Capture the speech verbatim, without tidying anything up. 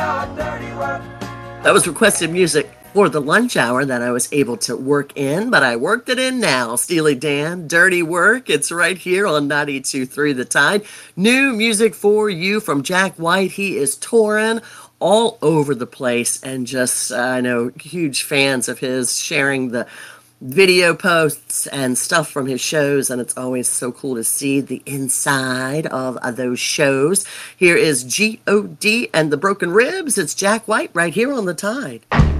That was requested music for the lunch hour that I was able to work in, but I worked it in now. Steely Dan, Dirty Work. It's right here on ninety-two point three The Tide. New music for you from Jack White. He is touring all over the place, and just, uh, I know, huge fans of his, sharing the video posts and stuff from his shows, and it's always so cool to see the inside of uh, those shows. Here is G O D and the Broken Ribs. It's Jack White right here on The Tide.